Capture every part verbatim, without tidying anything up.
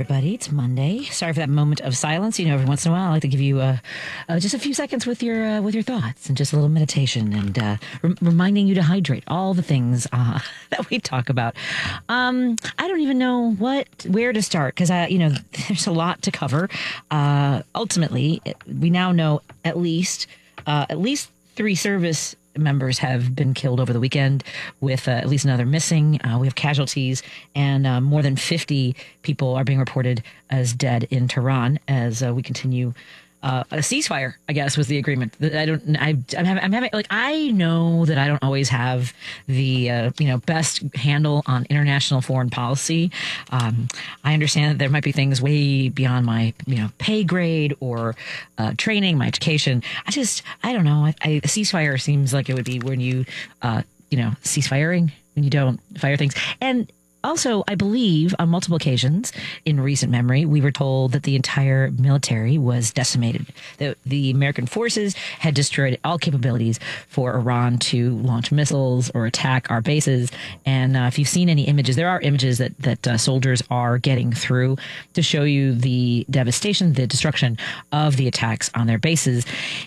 everybody. It's Monday. Sorry for that moment of silence. You know, every once in a while, I like to give you uh, uh, just a few seconds with your uh, with your thoughts and just a little meditation and uh, rem- reminding you to hydrate. All the things uh, that we talk about. Um, I don't even know what where to start because I, you know, there's a lot to cover. Uh, ultimately, we now know at least uh, at least three service members have been killed over the weekend, with uh, at least another missing. Uh, we have casualties, and uh, more than fifty people are being reported as dead in Tehran as uh, we continue uh, a ceasefire, I guess, was the agreement. I don't, I, I'm having, I'm having, like, I know that I don't always have the, uh, you know, best handle on international foreign policy. Um, I understand that there might be things way beyond my, you know, pay grade or uh, training, my education. I just, I don't know. I, I, a ceasefire seems like it would be when you, uh, you know, cease firing, when you don't fire things. And also, I believe on multiple occasions in recent memory, we were told that the entire military was decimated. The, the American forces had destroyed all capabilities for Iran to launch missiles or attack our bases. And uh, if you've seen any images, there are images that, that uh, soldiers are getting through to show you the devastation, the destruction of the attacks on their bases.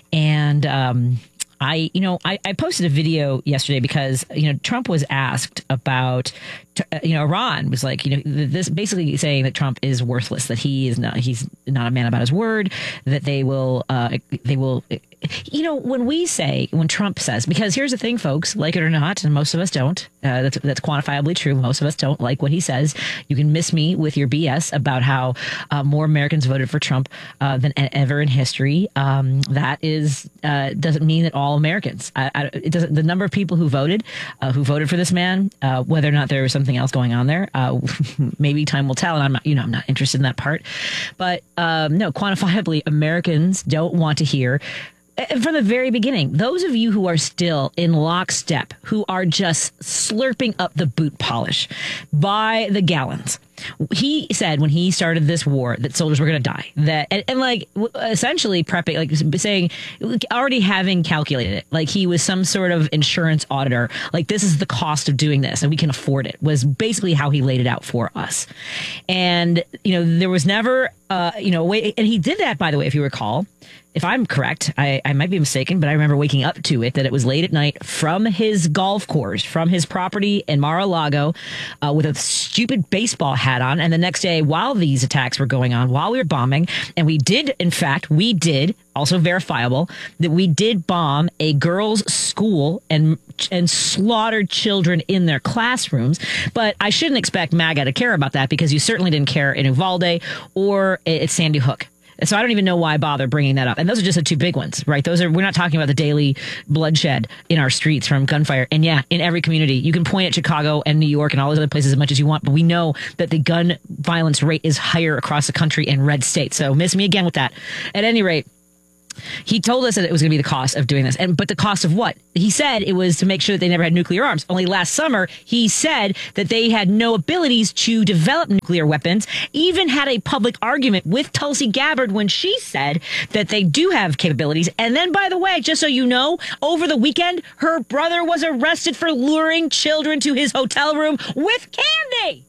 And um I, you know, I, I posted a video yesterday because, you know, Trump was asked about, you know, Iran was like, you know, this basically saying that Trump is worthless, that he is not, he's not a man about his word, that they will, uh, they will, you know, when we say, when Trump says, because here's the thing, folks, like it or not, and most of us don't, uh, that's, that's quantifiably true. Most of us don't like what he says. You can miss me with your B S about how uh, more Americans voted for Trump uh, than ever in history. Um, that is, uh, doesn't mean that all Americans, I, I, it doesn't, the number of people who voted, uh, who voted for this man, uh, whether or not there was something else going on there, uh, maybe time will tell. And I'm not, you know, I'm not interested in that part, but um, no, quantifiably, Americans don't want to hear. From the very beginning, those of you who are still in lockstep, who are just slurping up the boot polish by the gallons. He said when he started this war that soldiers were going to die, that and, and like essentially prepping, like saying, already having calculated it, like he was some sort of insurance auditor, like this is the cost of doing this and we can afford it, was basically how he laid it out for us. And, you know, there was never, uh, you know, way, and he did that, by the way, if you recall. If I'm correct, I, I might be mistaken, but I remember waking up to it, that it was late at night from his golf course, from his property in Mar-a-Lago, uh, with a stupid baseball hat on. And the next day, while these attacks were going on, while we were bombing, and we did, in fact, we did, also verifiable, that we did bomb a girls' school and and slaughtered children in their classrooms. But I shouldn't expect MAGA to care about that, because you certainly didn't care in Uvalde or at Sandy Hook. So I don't even know why I bother bringing that up. And those are just the two big ones, right? Those are, we're not talking about the daily bloodshed in our streets from gunfire. And yeah, in every community, you can point at Chicago and New York and all those other places as much as you want, but we know that the gun violence rate is higher across the country in red states. So miss me again with that. At any rate, he told us that it was going to be the cost of doing this. And but the cost of what? He said it was to make sure that they never had nuclear arms. Only last summer, he said that they had no abilities to develop nuclear weapons, even had a public argument with Tulsi Gabbard when she said that they do have capabilities. And then, by the way, just so you know, over the weekend, her brother was arrested for luring children to his hotel room with candy.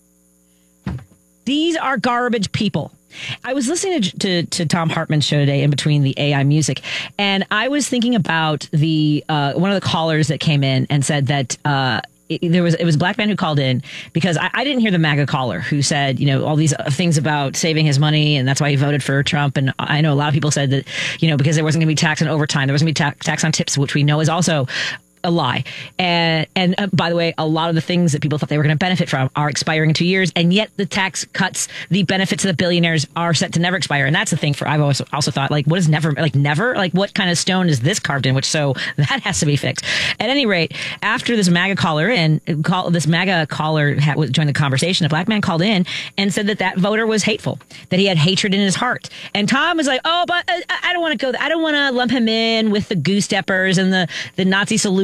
These are garbage people. I was listening to, to to Tom Hartman's show today in between the A I music, and I was thinking about the uh, one of the callers that came in and said that uh, it, there was it was a black man who called in because I, I didn't hear the MAGA caller who said, you know, all these things about saving his money and that's why he voted for Trump. And I know a lot of people said that, you know, because there wasn't going to be tax on overtime, there wasn't going to be ta- tax on tips, which we know is also a lie. And and uh, by the way, a lot of the things that people thought they were going to benefit from are expiring in two years. And yet the tax cuts, the benefits of the billionaires are set to never expire. And that's the thing for, I've always also thought, like, what is never, like never, like what kind of stone is this carved in? Which, so that has to be fixed. At any rate, after this MAGA caller and call this MAGA caller had, joined the conversation, a black man called in and said that that voter was hateful, that he had hatred in his heart. And Tom was like, oh, but uh, I don't want to go, I don't want to lump him in with the goose steppers and the, the Nazi salute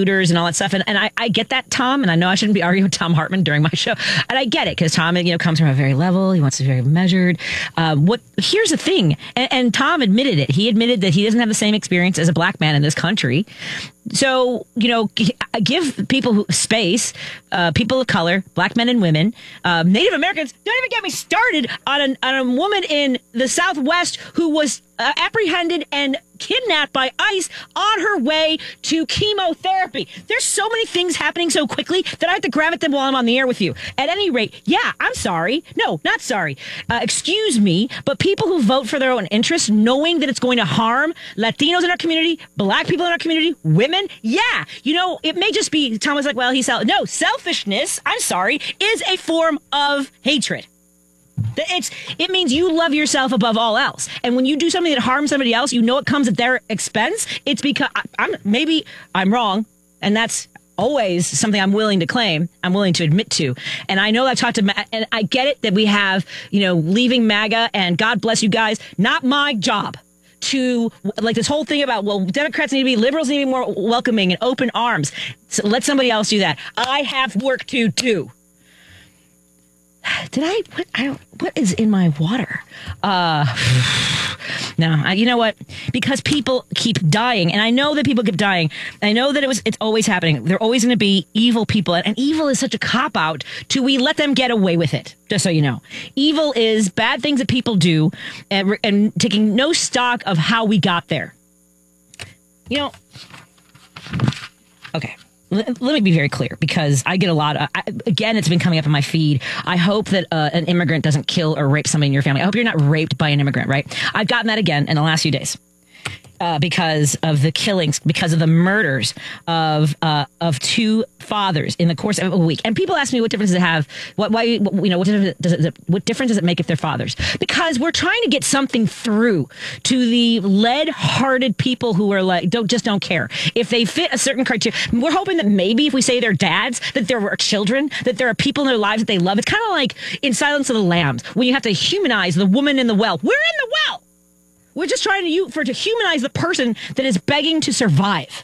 looters and all that stuff. And, and I, I get that, Tom, and I know I shouldn't be arguing with Tom Hartman during my show. And I get it because Tom, you know, comes from a very level. He wants to be very measured. Um, what here's the thing, and, and Tom admitted it. He admitted that he doesn't have the same experience as a black man in this country. So, you know, give people who, space, uh, people of color, black men and women, uh, Native Americans. Don't even get me started on, an, on a woman in the Southwest who was uh, apprehended and kidnapped by ICE on her way to chemotherapy. There's so many things happening so quickly that I have to grab at them while I'm on the air with you. At any rate, yeah, I'm sorry. No, not sorry. Uh, excuse me, but people who vote for their own interests, knowing that it's going to harm Latinos in our community, black people in our community, women, yeah, you know, it may just be, Tom was like, well, he's, no, selfishness, I'm sorry, is a form of hatred. It's, it means you love yourself above all else. And when you do something that harms somebody else, you know it comes at their expense. It's because I, I'm maybe I'm wrong. And that's always something I'm willing to claim. I'm willing to admit to. And I know I've talked to, and I get it that we have, you know, leaving MAGA and God bless you guys. Not my job to like this whole thing about, well, Democrats need to be, liberals need to be more welcoming and open arms. So let somebody else do that. I have work to do. Did I, what, I don't, what is in my water? Uh, no, I, you know what? Because people keep dying, and I know that people keep dying. I know that it was, it's always happening. They're always going to be evil people, and evil is such a cop-out to we let them get away with it, just so you know. Evil is bad things that people do, and, and taking no stock of how we got there. You know, okay. Let me be very clear, because I get a lot of, I, again, it's been coming up in my feed. I hope that uh, an immigrant doesn't kill or rape somebody in your family. I hope you're not raped by an immigrant, right? I've gotten that again in the last few days. Uh, because of the killings, because of the murders of uh, of two fathers in the course of a week, and people ask me, what difference does it have? What, why, you know, what difference does it? What difference does it make if they're fathers? Because we're trying to get something through to the lead-hearted people who are like, don't just don't care if they fit a certain criteria. We're hoping that maybe if we say they're dads, that there are children, that there are people in their lives that they love. It's kind of like in Silence of the Lambs when you have to humanize the woman in the well. We're in the well. We're just trying to use for to humanize the person that is begging to survive.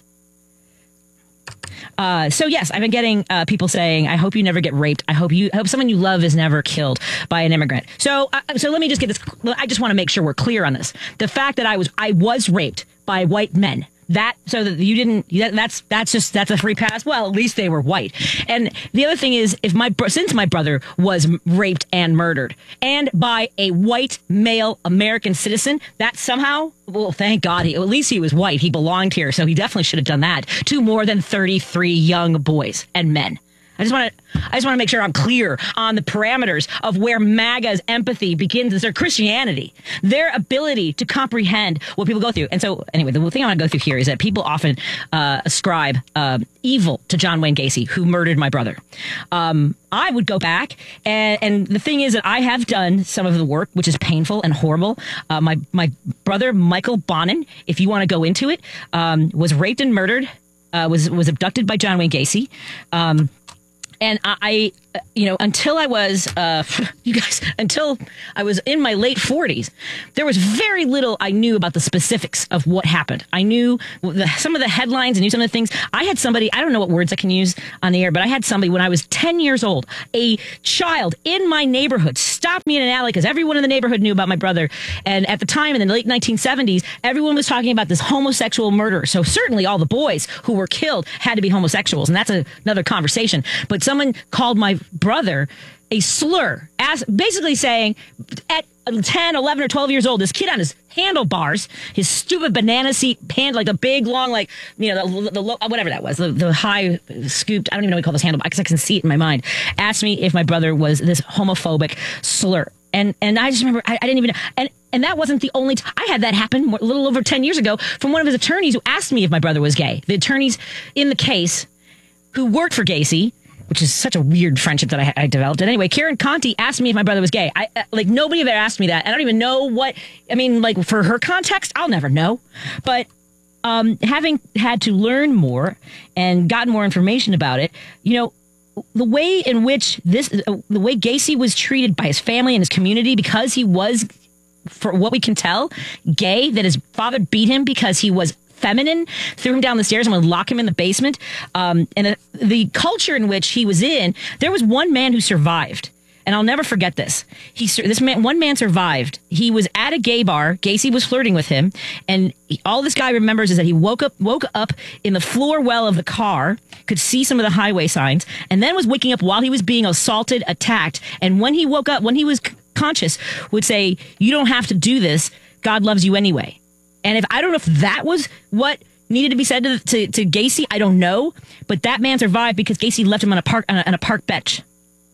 Uh, so yes, I've been getting uh, people saying, "I hope you never get raped. I hope you, I hope someone you love is never killed by an immigrant." So, uh, so let me just get this. I just want to make sure we're clear on this. The fact that I was, I was raped by white men. That so that you didn't. That's that's just that's a free pass. Well, at least they were white. And the other thing is, if my since my brother was raped and murdered, and by a white male American citizen, that somehow, well, thank God, he, at least he was white. He belonged here, so he definitely should have done that to more than thirty-three young boys and men. I just want to. I just want to make sure I'm clear on the parameters of where MAGA's empathy begins. Their Christianity, their ability to comprehend what people go through. And so, anyway, the thing I want to go through here is that people often uh, ascribe uh, evil to John Wayne Gacy, who murdered my brother. Um, I would go back, and, and the thing is that I have done some of the work, which is painful and horrible. Uh, my my brother Michael Bonin, if you want to go into it, um, was raped and murdered. Uh, was was abducted by John Wayne Gacy. Um, And I, you know, until I was, uh, you guys, until I was in my late forties, there was very little I knew about the specifics of what happened. I knew the, some of the headlines, I knew some of the things. I had somebody, I don't know what words I can use on the air, but I had somebody when I was ten years old, a child in my neighborhood stopped me in an alley because everyone in the neighborhood knew about my brother. And at the time, in the late nineteen seventies, everyone was talking about this homosexual murder. So certainly all the boys who were killed had to be homosexuals. And that's a, another conversation. But someone called my brother a slur, as basically saying at ten, eleven, or twelve years old, this kid on his handlebars, his stupid banana seat hand, like a big, long, like, you know, the, the, the whatever that was, the, the high scooped, I don't even know what we call this handlebar, because I can see it in my mind, asked me if my brother was this homophobic slur. And and I just remember, I, I didn't even, and and that wasn't the only time. I had that happen more, a little over ten years ago from one of his attorneys who asked me if my brother was gay. The attorneys in the case who worked for Gacy, which is such a weird friendship that I, I developed. And anyway, Karen Conti asked me if my brother was gay. I like nobody ever asked me that. I don't even know what, I mean, like for her context, I'll never know. But um, having had to learn more and gotten more information about it, you know, the way in which this, the way Gacy was treated by his family and his community because he was, for what we can tell, gay, that his father beat him because he was feminine, threw him down the stairs and would lock him in the basement. Um, and the, the culture in which he was in, there was one man who survived. And I'll never forget this. He, this man, one man survived. He was at a gay bar. Gacy was flirting with him, and he, all this guy remembers is that he woke up, woke up in the floor well of the car, could see some of the highway signs, and then was waking up while he was being assaulted, attacked. And when he woke up, when he was c- conscious, would say, "You don't have to do this. God loves you anyway." And if I don't know if that was what needed to be said to, to, to Gacy, I don't know. But that man survived because Gacy left him on a park on a, on a park bench.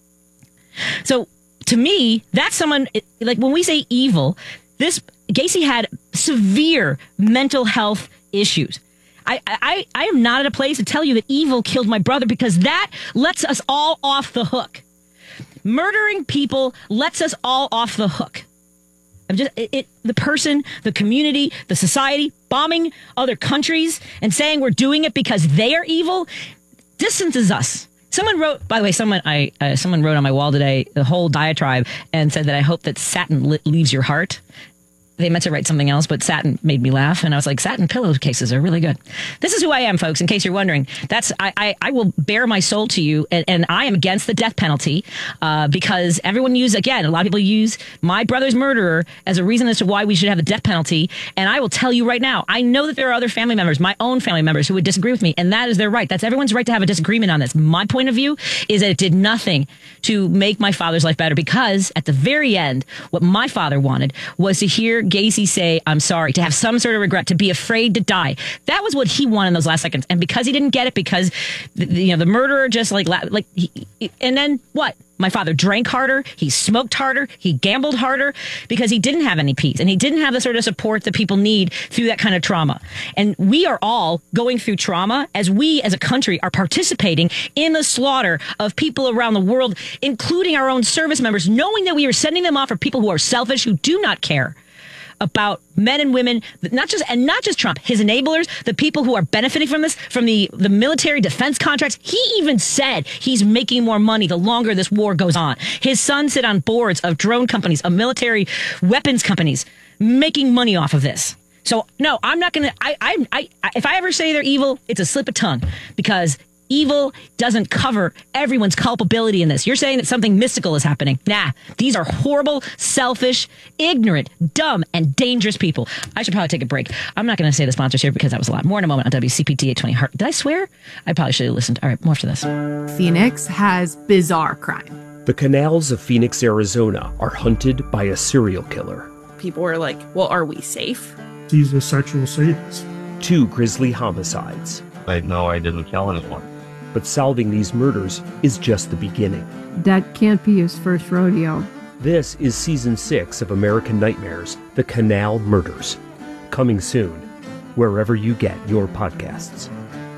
So to me, that's someone, like when we say evil, this Gacy had severe mental health issues. I, I, I am not at a place to tell you that evil killed my brother, because that lets us all off the hook. Murdering people lets us all off the hook. I'm just it, it the person, the community, the society bombing other countries and saying we're doing it because they are evil distances us. Someone wrote, by the way, someone I uh, someone wrote on my wall today the whole diatribe and said that I hope that satin li- leaves your heart. They meant to write something else, but satin made me laugh. And I was like, satin pillowcases are really good. This is who I am, folks, in case you're wondering. That's I, I, I will bare my soul to you. And, and I am against the death penalty uh, because everyone use, again, a lot of people use my brother's murderer as a reason as to why we should have the death penalty. And I will tell you right now, I know that there are other family members, my own family members, who would disagree with me. And that is their right. That's everyone's right to have a disagreement on this. My point of view is that it did nothing to make my father's life better, because at the very end, what my father wanted was to hear Gacy say, "I'm sorry," to have some sort of regret, to be afraid to die. That was what he wanted in those last seconds. And because he didn't get it, because the, you know the murderer just like like he, and then what? My father drank harder, he smoked harder, he gambled harder, because he didn't have any peace and he didn't have the sort of support that people need through that kind of trauma. And we are all going through trauma as we as a country are participating in the slaughter of people around the world, including our own service members, knowing that we are sending them off for people who are selfish, who do not care about men and women, not just and not just Trump, his enablers, the people who are benefiting from this, from the, the military defense contracts. He even said he's making more money the longer this war goes on. His sons sit on boards of drone companies, of military weapons companies, making money off of this. So no, I'm not going to, I, I, I, if I ever say they're evil, it's a slip of tongue, because evil doesn't cover everyone's culpability in this. You're saying that something mystical is happening. Nah, these are horrible, selfish, ignorant, dumb, and dangerous people. I should probably take a break. I'm not going to say the sponsors here because that was a lot. More in a moment on W C P T eight twenty Heart. Did I swear? I probably should have listened. All right, more after this. Phoenix has bizarre crime. The canals of Phoenix, Arizona are hunted by a serial killer. People were like, well, are we safe? He's a sexual sadist. Two grisly homicides. I know I didn't kill anyone. But solving these murders is just the beginning. That can't be his first rodeo. This is season six of American Nightmares, The Canal Murders. Coming soon, wherever you get your podcasts.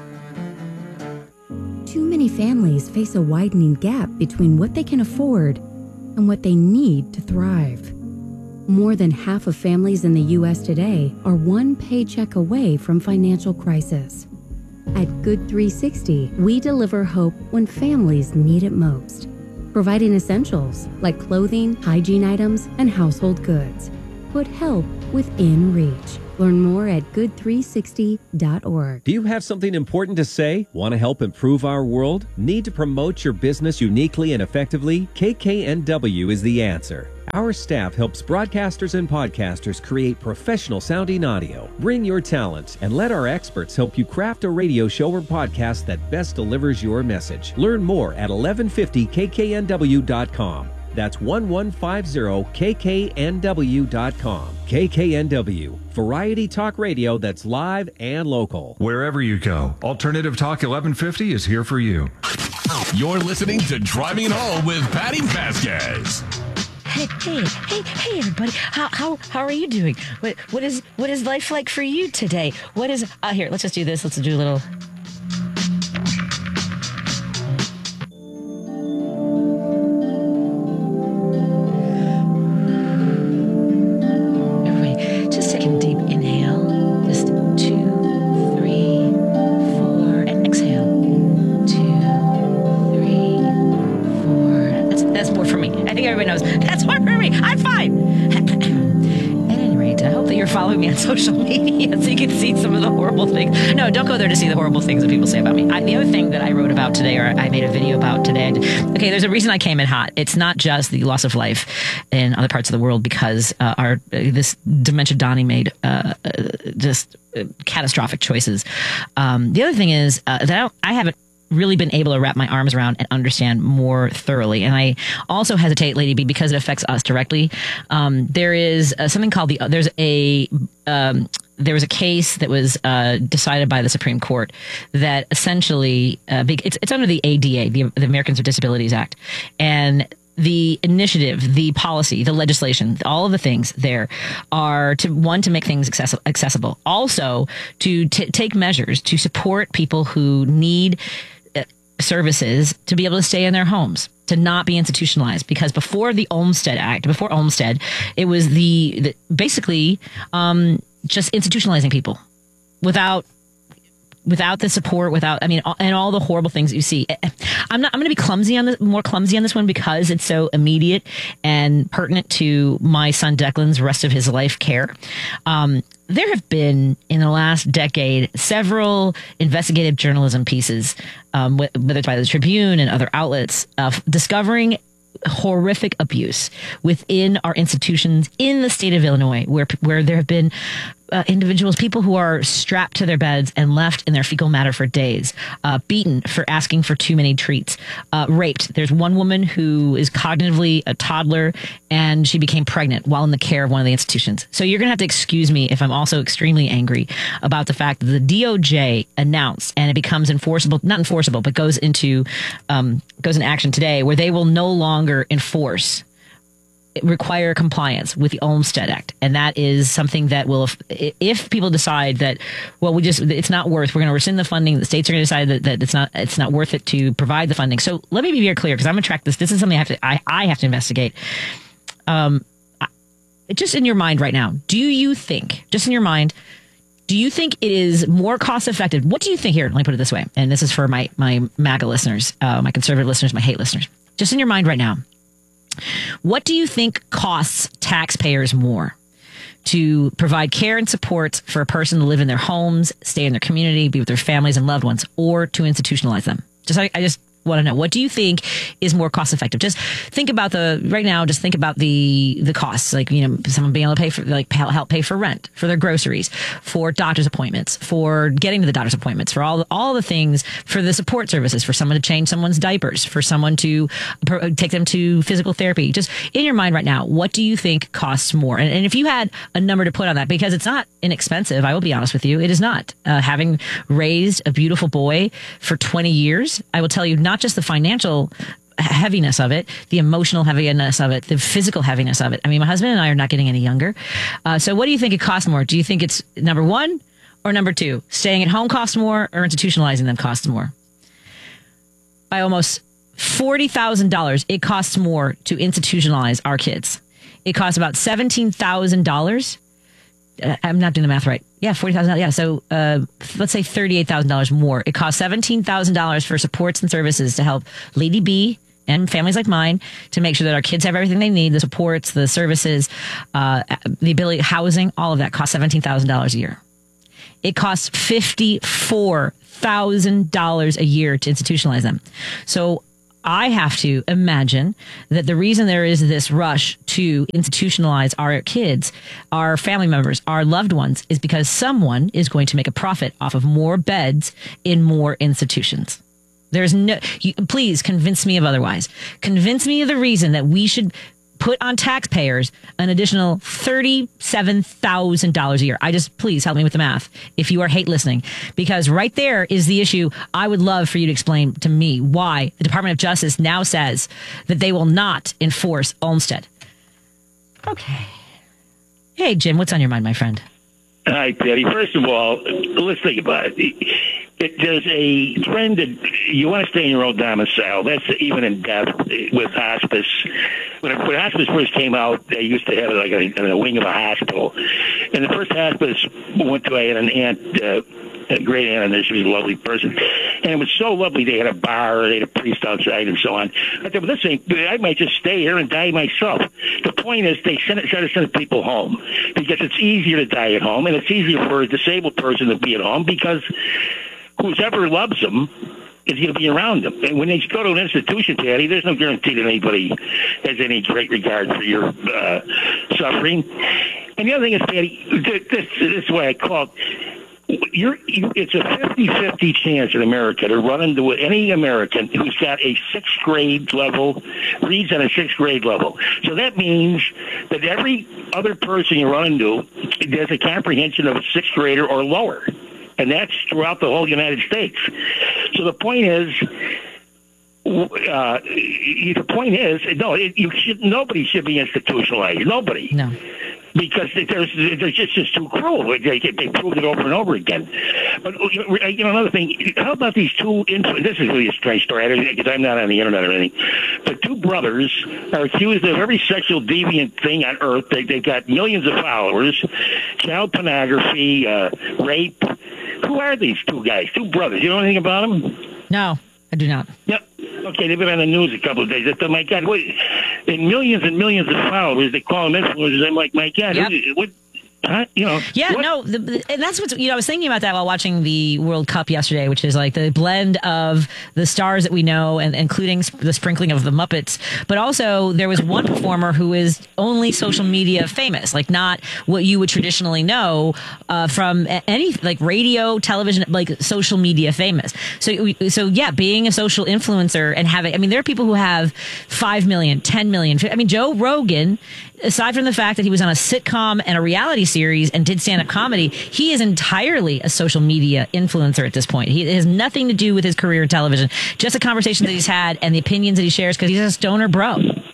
Too many families face a widening gap between what they can afford and what they need to thrive. More than half of families in the U S today are one paycheck away from financial crisis. At Good three sixty, we deliver hope when families need it most, providing essentials like clothing, hygiene items, and household goods. Put help within reach. Learn more at good three sixty dot org. Do you have something important to say? Want to help improve our world? Need to promote your business uniquely and effectively? K K N W is the answer. Our staff helps broadcasters and podcasters create professional sounding audio. Bring your talent and let our experts help you craft a radio show or podcast that best delivers your message. Learn more at eleven fifty K K N W dot com. That's eleven fifty K K N W dot com. K K N W, variety talk radio that's live and local. Wherever you go, Alternative Talk eleven fifty is here for you. You're listening to Driving Home with Patty Vasquez. Hey, hey, hey, hey, everybody! How how how are you doing? What what is what is life like for you today? What is uh, here? Let's just do this. Let's do a little. Everybody, just take a deep inhale. Just two, three, four, and exhale. Two, three, four. That's that's more for me. I think everybody knows that's more for me. I'm fine. At any rate, I hope that you're you're following me on social media so you can see some of the horrible things. No, don't go there to see the horrible things that people say about me. I, the other thing that I wrote about today, or I made a video about today, okay, there's a reason I came in hot. It's not just the loss of life in other parts of the world because uh, our uh, this dementia Donnie made uh, uh, just uh, catastrophic choices. Um, the other thing is uh, that I, don't, I haven't really been able to wrap my arms around and understand more thoroughly. And I also hesitate, Lady B, because it affects us directly. Um, there is uh, something called the, there's a, um, there was a case that was uh, decided by the Supreme Court that essentially, uh, it's, it's under the A D A, the, the Americans with Disabilities Act. And the initiative, the policy, the legislation, all of the things there are to, one, to make things accessible, accessible. Also to t- take measures to support people who need services to be able to stay in their homes, to not be institutionalized. Because before the Olmstead Act, before Olmstead, it was the, the basically um, just institutionalizing people without without the support, without, I mean, and all the horrible things that you see. I'm not, I'm going to be clumsy on this, more clumsy on this one because it's so immediate and pertinent to my son Declan's rest of his life care. Um, there have been in the last decade several investigative journalism pieces, um, whether it's by the Tribune and other outlets, of discovering horrific abuse within our institutions in the state of Illinois, where where there have been uh, individuals, people who are strapped to their beds and left in their fecal matter for days, uh, beaten for asking for too many treats, uh, raped. There's one woman who is cognitively a toddler and she became pregnant while in the care of one of the institutions. So you're going to have to excuse me if I'm also extremely angry about the fact that the D O J announced, and it becomes enforceable, not enforceable, but goes into, um, goes in action today, where they will no longer enforce require compliance with the Olmstead Act. And that is something that will, if, if people decide that, well, we just, it's not worth, we're going to rescind the funding, the states are going to decide that, that it's not, it's not worth it to provide the funding. So let me be very clear, because I'm going to track this. This is something I have to, I, I have to investigate. Um, just in your mind right now, do you think, just in your mind, do you think it is more cost effective? What do you think here? Let me put it this way. And this is for my, my MAGA listeners, uh, my conservative listeners, my hate listeners. Just in your mind right now, what do you think costs taxpayers more? To provide care and support for a person to live in their homes, stay in their community, be with their families and loved ones, or to institutionalize them? Just, I, I just want to know, what do you think is more cost effective? Just think about the, right now, just think about the, the costs, like, you know, someone being able to pay for, like, help pay for rent, for their groceries, for doctor's appointments, for getting to the doctor's appointments, for all the, all the things, for the support services, for someone to change someone's diapers, for someone to pro- take them to physical therapy. Just in your mind right now, what do you think costs more? And, and if you had a number to put on that, because it's not inexpensive, I will be honest with you, it is not. Uh, having raised a beautiful boy for twenty years, I will tell you, not just the financial heaviness of it, the emotional heaviness of it, the physical heaviness of it. I mean, my husband and I are not getting any younger. Uh, so what do you think it costs more? Do you think it's number one or number two? Staying at home costs more, or institutionalizing them costs more? By almost forty thousand dollars, it costs more to institutionalize our kids. It costs about seventeen thousand dollars. I'm not doing the math right. Yeah, forty thousand dollars. Yeah, so uh, let's say thirty-eight thousand dollars more. It costs seventeen thousand dollars for supports and services to help Lady B and families like mine to make sure that our kids have everything they need, the supports, the services, uh, the ability, housing, all of that costs seventeen thousand dollars a year. It costs fifty-four thousand dollars a year to institutionalize them. So I have to imagine that the reason there is this rush to institutionalize our kids, our family members, our loved ones, is because someone is going to make a profit off of more beds in more institutions. There's no, you, please convince me of otherwise. Convince me of the reason that we should put on taxpayers an additional thirty-seven thousand dollars a year. I just, please help me with the math if you are hate listening, because right there is the issue. I would love for you to explain to me why the Department of Justice now says that they will not enforce Olmstead. Okay. Hey, Jim, what's on your mind, my friend? Hi, Patty. First of all, let's think about it. It, there's a trend that you want to stay in your own domicile. That's even in death with hospice. When, when hospice first came out, they used to have it like a, in a wing of a hospital. And the first hospice went to, I had an aunt, uh, a great aunt, and she was a lovely person. And it was so lovely. They had a bar, they had a priest outside, and so on. I thought, well, this ain't, I might just stay here and die myself. The point is, they sent, try to send people home. They because it's easier to die at home, and it's easier for a disabled person to be at home because whoever loves them is going to be around them. And when they go to an institution, Patty, there's no guarantee that anybody has any great regard for your uh, suffering. And the other thing is, Patty, this, this is why I call it, You're, you, it's a fifty-fifty chance in America to run into any American who's got a sixth grade level, reads on a sixth grade level. So that means that every other person you run into has a comprehension of a sixth grader or lower. And that's throughout the whole United States. So the point is, uh, the point is, no, it, you should, nobody should be institutionalized. Nobody. No. Because there's, there's just, just too cruel. They, they proved it over and over again. But, you know, another thing, how about these two, influ- this is really a strange story, because I'm not on the internet or anything, but two brothers are accused of every sexual deviant thing on earth. They, they've got millions of followers, child pornography, uh, rape. Who are these two guys, two brothers? You know anything about them? No, I do not. Yep. Okay, they've been on the news a couple of days. I thought, my God, what, and millions and millions of followers, they call them influencers. I'm like, my God, yep. what, what Huh? You know, yeah, what? no, the, and that's what's, you know, I was thinking about that while watching the World Cup yesterday, which is like the blend of the stars that we know, and including the sprinkling of the Muppets. But also there was one performer who is only social media famous, like not what you would traditionally know uh, from any like radio, television, like social media famous. So, so yeah, being a social influencer and having, I mean, there are people who have five million, ten million. I mean, Joe Rogan, aside from the fact that he was on a sitcom and a reality series and did stand-up comedy, he is entirely a social media influencer at this point. He it has nothing to do with his career in television, just the conversations that he's had and the opinions that he shares because he's a stoner bro.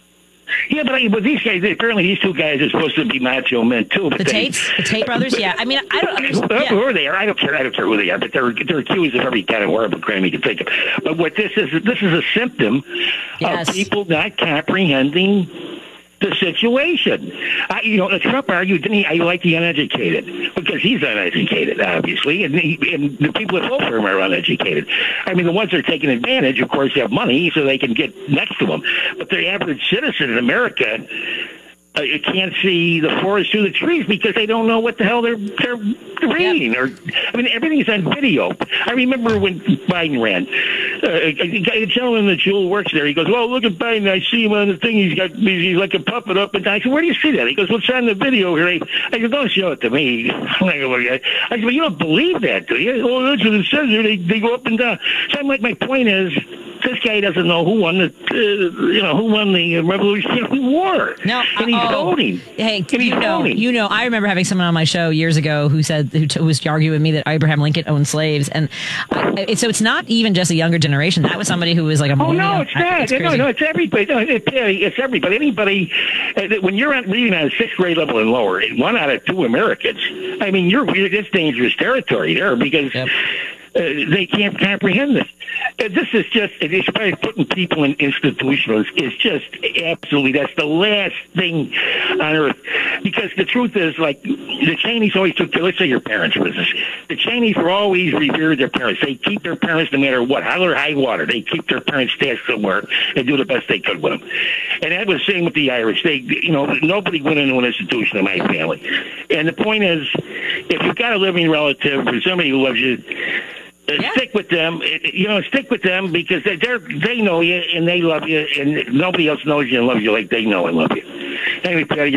Yeah, but, but these guys, apparently these two guys are supposed to be macho men, too. But the they, Tates? The Tate brothers? Yeah. I mean, I don't understand. Yeah. Who are they? I don't care. I don't care who they are, but they're, they're accused of every kind of horrible crime you can think of. But what this is, this is a symptom yes. of people not comprehending the situation. I, you know, Trump argued, didn't he? I like the uneducated because he's uneducated, obviously, and, he, and the people that vote for him are uneducated. I mean, the ones that are taking advantage, of course, have money so they can get next to them. But the average citizen in America uh, can't see the forest through the trees because they don't know what the hell they're they're reading. Yep. Or I mean, everything's on video. I remember when Biden ran. Uh, a, a gentleman that Jewel works there, he goes, well, look at Biden. I see him on the thing. He's got, he's, he's like a puppet up and down. I said, where do you see that? He goes, what's on the video here? I said, don't show it to me. I said, well, you don't believe that, do you? Well, that's what it says here. They, they go up and down. So I'm like, my point is, this guy doesn't know who won the, uh, you know, who won the Revolutionary War. No, and he's oh, voting. Hey, and you he's know, voting. you know, I remember having someone on my show years ago who said, who t- was arguing with me that Abraham Lincoln owned slaves, and I, so it's not even just a younger generation. That was somebody who was like a. Oh no, it's not. It's no, no, it's everybody. No, it, it's everybody. Anybody. Uh, when you're reading on a sixth grade level and lower, one out of two Americans. I mean, you're it's dangerous territory there because. Yep. Uh, they can't comprehend this. Uh, this is just, it's by putting people in institutions is just absolutely, that's the last thing on earth. Because the truth is, like, the Cheneys always took, let's say your parents' business. The Cheneys were always revered their parents. They keep their parents no matter what, high or high water. They keep their parents stashed somewhere and do the best they could with them. And that was the same with the Irish. They, you know, nobody went into an institution in my family. And the point is, if you've got a living relative or somebody who loves you, Uh, yeah. Stick with them, you know. Stick with them because they they're, they know you and they love you, and nobody else knows you and loves you like they know and love you. Anyway, Patty.